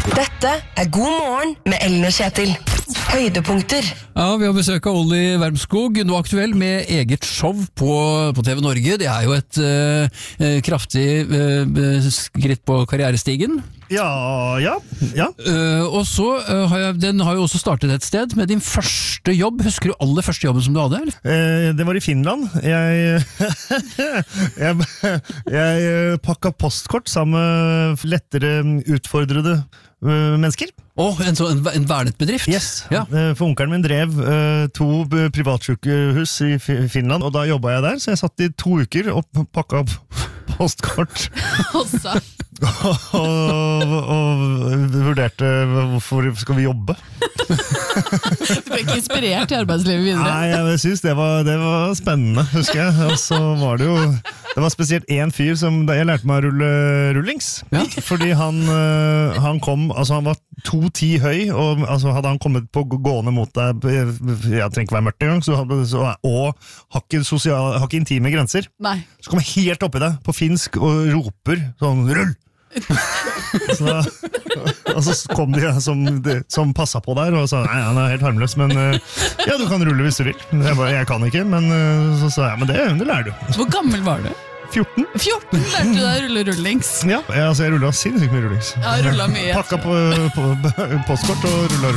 Dette God morgen med Ellen og Kjetil. Høydepunkter. Ja, vi har besøk av Olli Wermskog, nå aktuell med eget show på TV Norge. Det er jo et kraftig skritt på karrierestigen. Ja. Og så den har jo også startet et sted med din første jobb. Husker du aller første jobben som du hadde? Eller? Det var i Finland. Jeg pakket postkort sammen med lettere utfordrede mennesker. En vernet bedrift? Yes, ja. For onkelen min drev 2 privatsykehus i Finland, og da jobbet jeg der, så jeg satt i 2 uker og pakket opp postkort. og vurderte hvorfor skal vi jobbe. Du ble ikke inspirert i arbeidslivet videre? Nei, jeg synes det var spennende, husker jeg. Og så var det jo, det var spesielt en fyr som, da jeg lærte meg å rulle rullings, fordi han kom, altså han var 2,10 høy, og altså hadde han kommet på gående mot deg, jeg trenger ikke være mørkt en gang, og har ikke intime grenser. Nei. Så kom jeg helt oppi deg på finsk og roper sånn, rull! Og så kom de som passet på der og sa, nei, han er helt harmløs, men ja, du kan rulle hvis du vil. Jeg kan ikke, men så sa jeg, men det lærer du. Hvor gammel var du? 14. 14 lærte du deg å rulle rullings? Ja, altså jeg rullet sinnssykt mye rullings. Ja, rullet mye. Pakket på postkort og rullet